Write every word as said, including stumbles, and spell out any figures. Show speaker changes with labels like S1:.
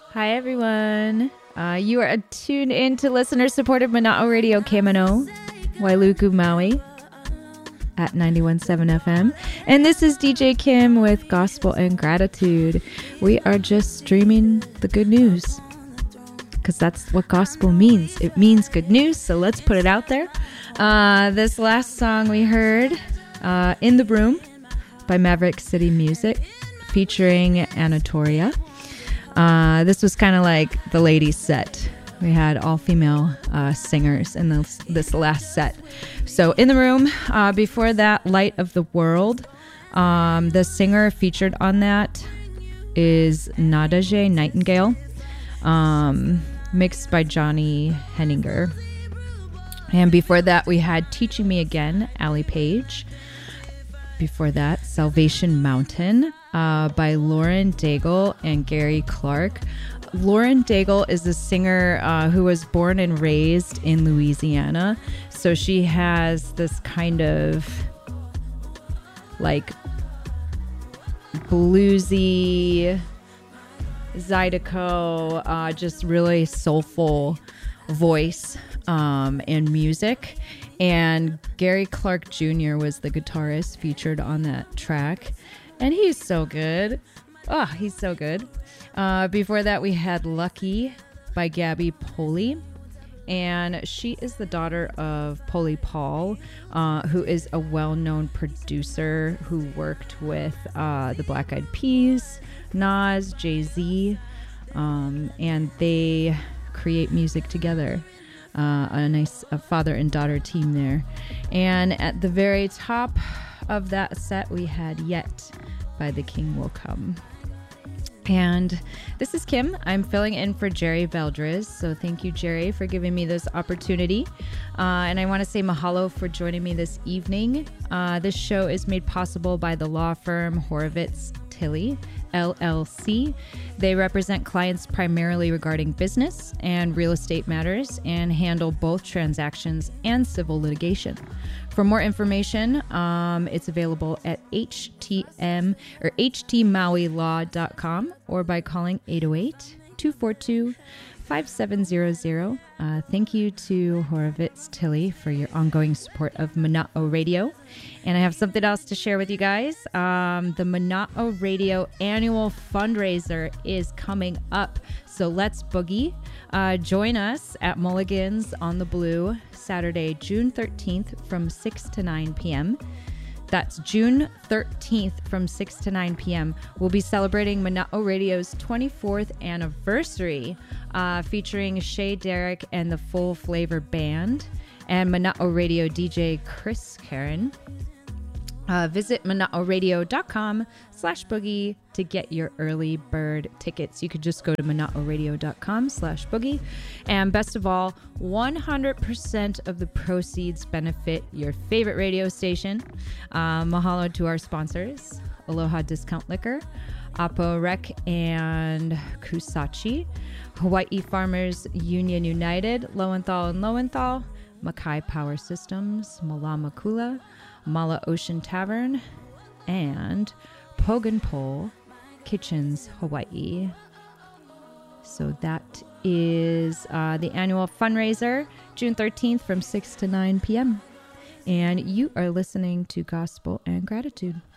S1: Hi, everyone. Uh, you are tuned in to listener-supported Mana'o Radio Kamano, Wailuku, Maui, at ninety-one point seven F M. And this is D J Kim with Gospel and Gratitude. We are just streaming the good news, because that's what gospel means. It means good news, so let's put it out there. Uh, this last song we heard, uh, In the Room by Maverick City Music, featuring Anatoria. Uh, this was kind of like the ladies' set. We had all-female uh, singers in this, this last set. So In the Room, uh, before that, Light of the World. Um, the singer featured on that is Nadege Nightingale, um, mixed by Johnny Henninger. And before that, we had Teaching Me Again, Allie Page. Before that, Salvation Mountain uh, by Lauren Daigle and Gary Clark. Lauren Daigle is a singer uh, who was born and raised in Louisiana. So she has this kind of like bluesy, zydeco, uh, just really soulful voice um, and music. And Gary Clark Junior was the guitarist featured on that track. And he's so good. Oh, he's so good. Uh, before that, we had Lucky by Gabby Poley. And she is the daughter of Poley Paul, uh, who is a well-known producer who worked with uh, the Black Eyed Peas, Nas, Jay-Z. Um, and they create music together. Uh, a nice a father and daughter team there. And at the very top of that set, we had Yet by The King Will Come. And this is Kim. I'm filling in for Jerry Veldres. So thank you, Jerry, for giving me this opportunity. Uh, and I want to say mahalo for joining me this evening. Uh, this show is made possible by the law firm Horowitz Tilley, L L C. They represent clients primarily regarding business and real estate matters and handle both transactions and civil litigation. For more information, um, it's available at H T M or H T Maui Law dot com or by calling eight oh eight, two four two, five seven zero zero. Uh, thank you to Horowitz Tilley for your ongoing support of Mana'o Radio. And I have something else to share with you guys. Um, the Mana'o Radio annual fundraiser is coming up. So let's boogie. Uh, join us at Mulligan's on the Blue Saturday, June thirteenth from six to nine p.m. That's June thirteenth from six to nine p.m. We'll be celebrating Mana'o Radio's twenty-fourth anniversary, uh, featuring Shay Derrick and the Full Flavor Band and Mana'o Radio D J Chris Karen. Uh, visit Mana'o Radio dot com slash boogie to get your early bird tickets. You could just go to Mana'o Radio dot com slash boogie. And best of all, one hundred percent of the proceeds benefit your favorite radio station. Uh, mahalo to our sponsors, Aloha Discount Liquor, Apo Rec and Kusachi, Hawaii Farmers Union United, Lowenthal and Lowenthal, Makai Power Systems, Malama Kula, Mala Ocean Tavern, and Pogan Pole Kitchens, Hawaii. So that is uh, the annual fundraiser, June thirteenth from six to nine p.m. And you are listening to Gospel and Gratitude.